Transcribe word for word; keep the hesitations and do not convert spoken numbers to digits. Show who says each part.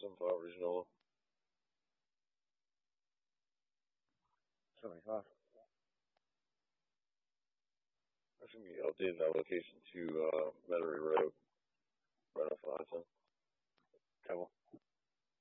Speaker 1: Sunflower Regional. seventy-five. That's going to be updated that location to uh, Metairie Road, right off Hudson.